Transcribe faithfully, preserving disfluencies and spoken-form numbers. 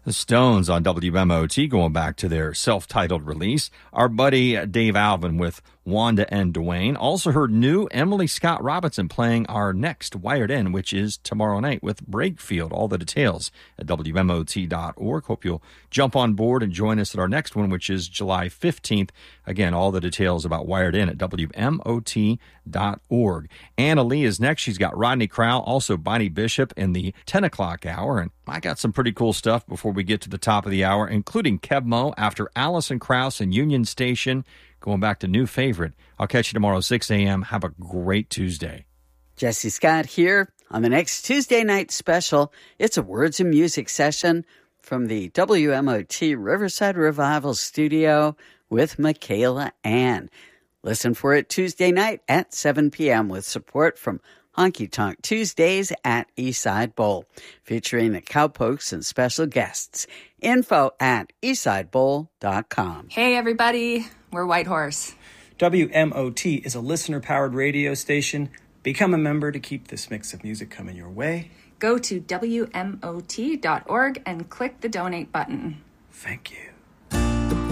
The Stones on W M O T going back to their self-titled release. Our buddy Dave Alvin with Wanda and Dwayne. Also heard new Emily Scott Robinson playing our next Wired In, which is tomorrow night with Brakefield. All the details at W M O T dot org. Hope you'll jump on board and join us at our next one, which is July fifteenth. Again, all the details about Wired In at W M O T dot org. Anna Lee is next. She's got Rodney Crowell, also Bonnie Bishop in the ten o'clock hour. And I got some pretty cool stuff before we get to the top of the hour, including Kevmo after Allison Krauss and Union Station, going back to New Favorite. I'll catch you tomorrow, six a.m. Have a great Tuesday. Jesse Scott here on the next Tuesday night special. It's a Words and Music session from the W M O T Riverside Revival Studio with Michaela Ann. Listen for it Tuesday night at seven p.m. with support from Honky Tonk Tuesdays at Eastside Bowl, featuring the Cowpokes and special guests. Info at eastside bowl dot com. Hey, everybody. We're Whitehorse. W M O T is a listener-powered radio station. Become a member to keep this mix of music coming your way. Go to W M O T dot org and click the donate button. Thank you.